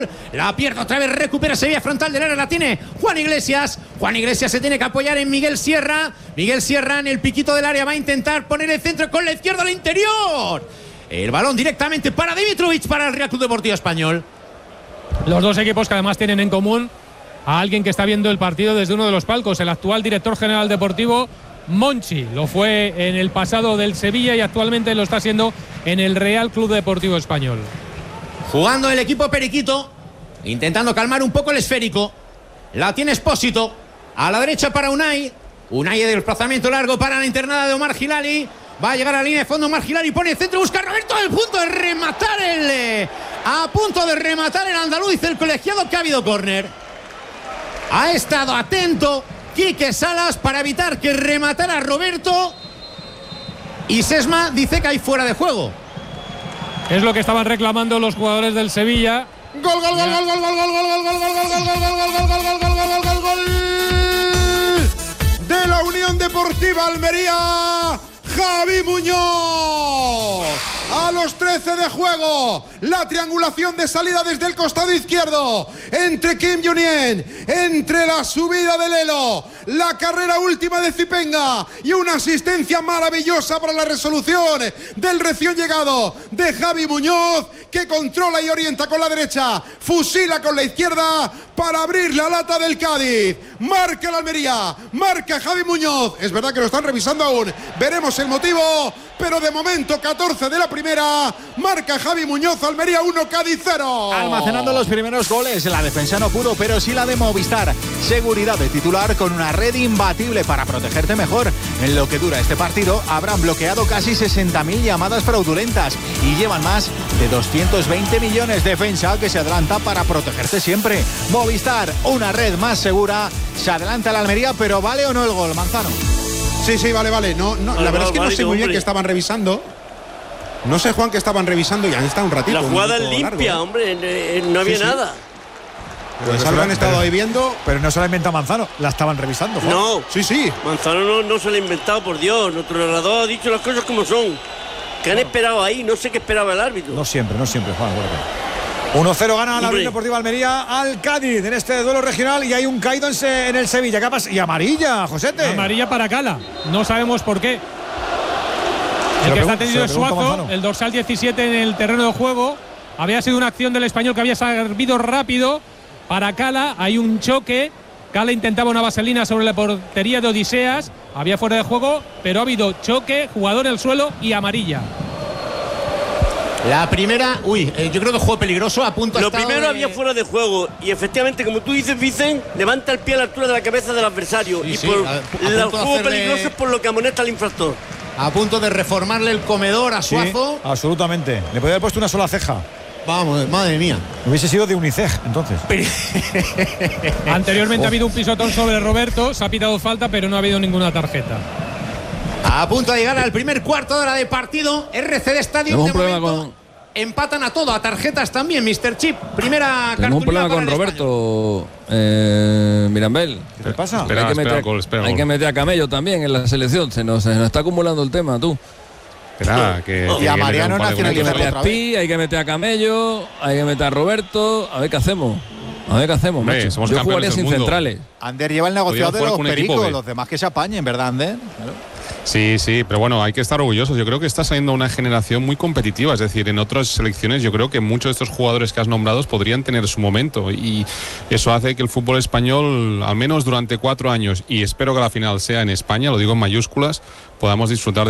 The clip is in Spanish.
La pierde otra vez, recupera Sevilla frontal del área, la tiene Juan Iglesias. Juan Iglesias se tiene que apoyar en Miguel Sierra. Miguel Sierra en el piquito del área va a intentar poner el centro con la izquierda al interior. El balón directamente para Dimitrovic, para el Real Club Deportivo Español. Los dos equipos que además tienen en común a alguien que está viendo el partido desde uno de los palcos, el actual director general deportivo Monchi. Lo fue en el pasado del Sevilla y actualmente lo está haciendo en el Real Club Deportivo Español. Jugando el equipo periquito, intentando calmar un poco el esférico. La tiene Espósito. A la derecha para Unai. Unai de desplazamiento largo para la internada de Omar Hilali. Va a llegar a la línea de fondo Omar Hilali. Pone el centro, busca a Roberto. A punto de rematar el andaluz, el colegiado, que ha habido córner. Ha estado atento Quique Salas para evitar que rematara Roberto. Y Sesma dice que hay fuera de juego. Es lo que estaban reclamando los jugadores del Sevilla. Gol, gol, gol, gol, gol, gol, gol, gol, gol, gol, gol, gol, gol de la Unión Deportiva Almería, Javi Muñoz. A los 13 de juego, la triangulación de salida desde el costado izquierdo entre Kim Junien, entre la subida de Lelo, la carrera última de Zipenga y una asistencia maravillosa para la resolución del recién llegado de Javi Muñoz, que controla y orienta con la derecha, fusila con la izquierda para abrir la lata del Cádiz. Marca la Almería, marca Javi Muñoz. Es verdad que lo están revisando aún, veremos el motivo, pero de momento 14 de la primera, marca Javi Muñoz, Almería 1, Cádiz 0. Almacenando los primeros goles, la defensa no pudo, pero sí la de Movistar. Seguridad de titular con una red imbatible para protegerte mejor. En lo que dura este partido habrán bloqueado casi 60.000 llamadas fraudulentas y llevan más de 220 millones. Defensa que se adelanta para protegerte siempre. Movistar, una red más segura. Se adelanta la Almería, pero ¿vale o no el gol, Manzano? Sí, vale. No, la verdad es que no sé muy bien qué estaban revisando. No sé, Juan, que estaban revisando y han estado un ratito. La jugada es limpia, largo, hombre, no había nada. Pues algo han estado ahí viendo. Pero no se la inventa Manzano, la estaban revisando, Juan. No, sí. Manzano no se la ha inventado, por Dios. Nuestro narrador ha dicho las cosas como son. ¿Qué han esperado ahí? No sé qué esperaba el árbitro. No siempre, Juan. 1-0 gana la Unión Deportiva Almería al Cádiz en este duelo regional y hay un caído en el Sevilla. ¿Qué pasa? Y amarilla, Josete. Amarilla para Cala. No sabemos por qué. El que está tenido es Suazo, el dorsal 17 en el terreno de juego. Había sido una acción del Español que había servido rápido para Cala. Hay un choque. Cala intentaba una vaselina sobre la portería de Odiseas. Había fuera de juego, pero ha habido choque, jugador en el suelo y amarilla. La primera, yo creo que juego peligroso, a punto. Lo primero había fuera de juego y efectivamente, como tú dices, Vicen, levanta el pie a la altura de la cabeza del adversario. Sí, por el juego peligroso es por lo que amonesta al infractor. A punto de reformarle el comedor a Suazo. Sí, absolutamente. Le podía haber puesto una sola ceja. Vamos, madre mía. Hubiese sido de Unicef, entonces. Anteriormente ha habido un pisotón sobre Roberto, se ha pitado falta, pero no ha habido ninguna tarjeta. A punto de llegar al primer cuarto de hora de partido, RCD Stadium de momento empatan a todo, a tarjetas también, Mr. Chip. Primera cartulina. Tengo un problema con Roberto Mirambel. ¿Qué te pasa? Hay que meter a Camello también en la selección. Se nos está acumulando el tema, tú. Y a Mariano Nacional. Hay que meter a Espi, hay que meter a Camello, hay que meter a Roberto. A ver qué hacemos. Yo jugaría sin centrales. Ander lleva el negociado de los pericos, los demás que se apañen, ¿verdad, Ander? Sí, pero bueno, hay que estar orgullosos. Yo creo que está saliendo una generación muy competitiva. Es decir, en otras selecciones yo creo que muchos de estos jugadores que has nombrado podrían tener su momento. Y eso hace que el fútbol español, al menos durante 4 años, y espero que la final sea en España, lo digo en mayúsculas, podamos disfrutar de